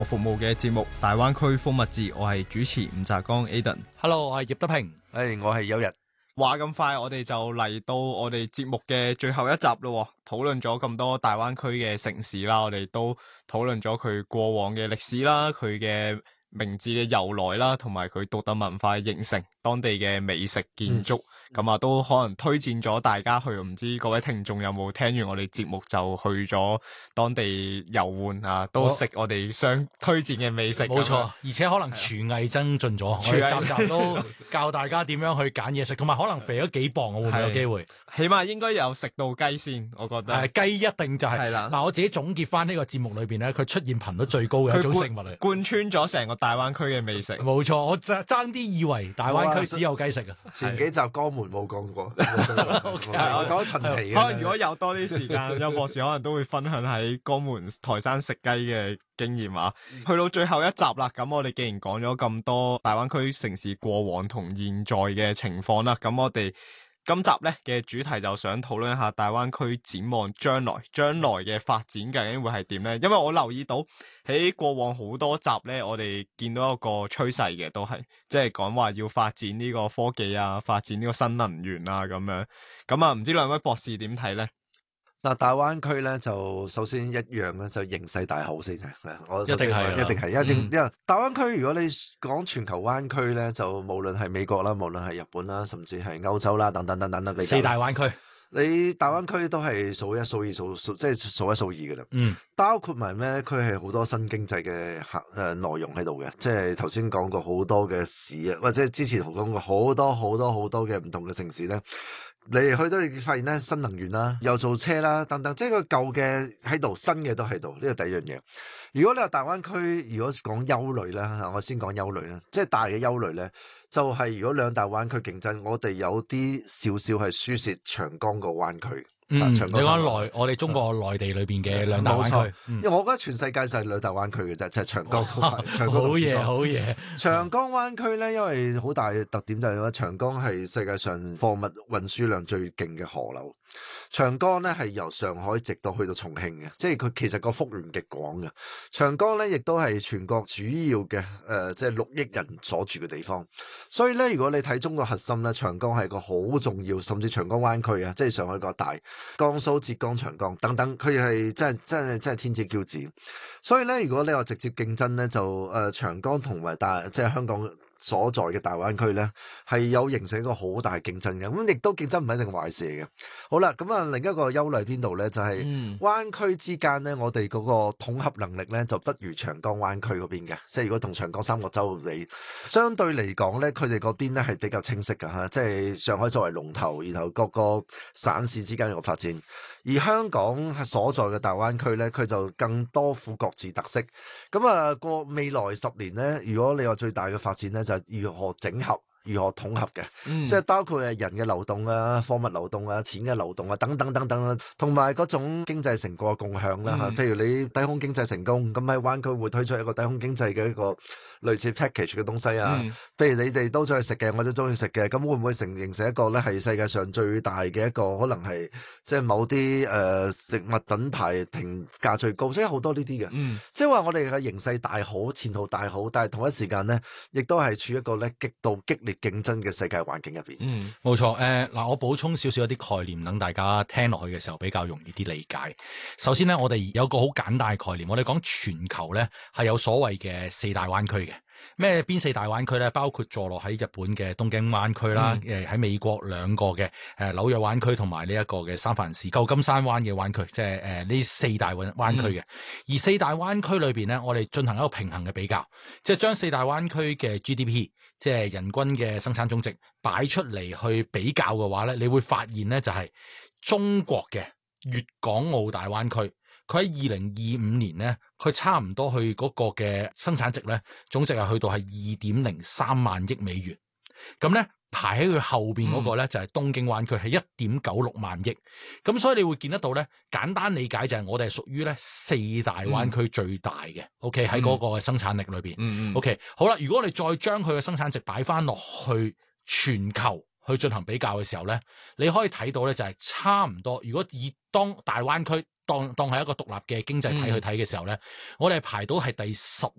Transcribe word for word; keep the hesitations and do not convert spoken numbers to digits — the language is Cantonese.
我服務嘅節目《大灣區風物誌》，我係主持吳澤剛 Aden。Hello， 我係葉德平。 誒，我係有日。 話咁快，我哋就嚟到我哋節目嘅最後一集咯。討論咗咁多大灣區嘅城市啦，我哋都討論咗佢過往嘅歷史啦，佢嘅名字嘅由來啦，同埋佢獨特文化嘅形成，當地嘅美食建築，咁啊、嗯、都可能推薦咗大家去。唔知各位聽眾有冇聽完我哋節目就去咗當地遊玩啊？都食我哋想推薦嘅美食。 冇錯，而且可能廚藝增進咗，我哋集集都教大家點樣去揀嘢食，同埋可能肥咗幾磅，我會唔會有機會？ 起碼應該有食到雞先，我覺得。 係雞一定就係、是。係啦。嗱，我自己總結翻呢個節目裏邊咧，佢出現頻率最高嘅一種食物嚟，貫穿咗成個大灣區嘅美食。 冇錯，我爭啲以為大灣區只有雞食啊！ 前幾集江門冇講過，我講陳皮。 可能如果有多啲時間，有博士可能都會分享喺江門台山食雞嘅經驗啊。去到最後一集啦，咁我哋既然講咗咁多大灣區城市過往同現在嘅情況啦，咁我哋今集咧嘅主題就想討論一下大灣區展望將來，將來嘅發展究竟會係點呢？因為我留意到喺過往好多集咧，我哋見到一個趨勢嘅，都係即係講話要發展呢個科技啊，發展呢個新能源啊咁樣。咁啊，唔知兩位博士點睇呢？ 嗱，大灣區咧就首先一樣咧，就形勢大好先嘅。我一定係， 一定係，一定因為大灣區，如果你講全球灣區咧，就無論係美國啦，無論係日本啦，甚至係歐洲啦，等等等等等等， 四大灣區， 你大灣區都係數一數二數數，即係數一數二嘅啦。 嗯， 包括埋咩？佢係好多新經濟嘅客誒內容喺度嘅，即係頭先講過好多嘅市啊，或者之前講過好多好多好多嘅唔同嘅城市咧。你去都會發現咧，新能源啦，又做車啦，等等，即係個舊嘅喺度，新嘅都喺度，呢個第一樣嘢。如果你話大灣區，如果講憂慮啦，我先講憂慮啦，即係大嘅憂慮咧，就係、是、如果兩大灣區競爭，我哋有啲少少係輸蝕長江個灣區。 嗯，你講內，我哋中國內地裏邊嘅兩大灣區， 嗯、因為我覺得全世界就係兩大灣區嘅啫，就係、是、長江同埋長江同好嘢，好嘢！ 長江灣區咧，因為好大嘅特點就係話，長江係世界上貨物運輸量最勁嘅河流。長江咧係由上海直到去到重慶嘅，即係佢其實個幅員極廣嘅。長江咧亦都係全國主要嘅誒、呃，即係六億人所住嘅地方。所以咧，如果你睇中國核心咧，長江係個好重要，甚至長江灣區啊，即係上海個大江蘇、浙江、長江等等，佢係真係真係真係天之驕子。所以咧，如果你話直接競爭咧，就誒、呃、長江同埋大即係香港所在嘅大灣區咧，係有形成一個好大競爭嘅，咁亦都競爭唔係一定壞事嚟嘅。好啦，咁啊另一個憂慮邊度咧，就係、是嗯、灣區之間咧，我哋嗰個統合能力咧就不如長江灣區嗰邊嘅，即係如果同長江三角洲比，相對嚟講咧，佢哋嗰邊咧係比較清晰㗎嚇，即係上海作為龍頭，然後各個省市之間有個發展。而香港所在嘅大灣區咧，佢就更多副各自特色。咁啊，過未來十年咧，如果你話最大嘅發展咧，就係如何整合。如何統合嘅，嗯、即係包括誒人嘅流動啊、貨物流動啊、錢嘅流動啊等等等等啊，同埋嗰種經濟成果嘅共享啦嚇。嗯、譬如你低空經濟成功，咁喺灣區會推出一個低空經濟嘅一個類似 package 嘅東西啊。嗯、譬如你哋都中意食嘅，我都中意食嘅，咁會唔會成形成一個咧係世界上最大嘅一個可能係即係某啲誒、呃、食物品牌評價最高，所以好多呢啲嘅。嗯、即係話我哋嘅形勢大好，前途大好，但係同一時間咧，亦都係處於一個咧極度激烈競爭嘅世界環境入邊， 嗯，冇錯。誒、呃，嗱，我補充少少一啲概念，等大家聽落去嘅時候比較容易啲理解。首先咧，我哋有個好簡單嘅概念，我哋講全球咧係有所謂嘅四大灣區嘅。咩邊四大灣區咧？包括坐落喺日本嘅東京灣區啦，誒喺、嗯、美國兩個嘅誒紐約灣區同埋呢一個嘅三藩市舊金山灣嘅灣區，即係誒呢四大灣灣區嘅。嗯、而四大灣區裏邊咧，我哋進行一個平衡嘅比較，即係將四大灣區嘅 G D P， 即係人均嘅生產總值擺出嚟去比較嘅話咧，你會發現咧就係中國嘅粵港澳大灣區。佢喺二零二五年咧，佢差唔多去嗰個嘅生產值咧，總值係去到係二點零三萬億美元。咁咧排喺佢後邊嗰個咧就係東京灣區，係一點九六萬億。咁所以你會見得到咧，簡單理解就係我哋係屬於咧四大灣區最大嘅。嗯、OK 喺嗰個生產力裏邊。嗯嗯。OK 好啦，如果我哋再將佢嘅生產值擺翻落去全球去進行比較嘅時候咧，你可以睇到咧就係差唔多。如果以當大灣區當當係一個獨立嘅經濟體去睇嘅時候咧，嗯、我哋係排到係第十